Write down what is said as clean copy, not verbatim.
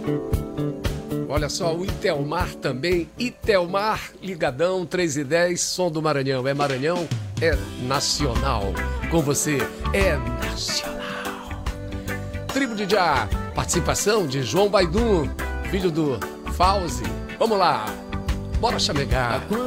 Olha só, o Itelmar também. Itelmar, ligadão, 3:10, som do Maranhão. É Maranhão, é nacional. Com você, é nacional. Tribo de Já, participação de João Baidum, filho do Fauzi. Vamos lá, bora chamegar.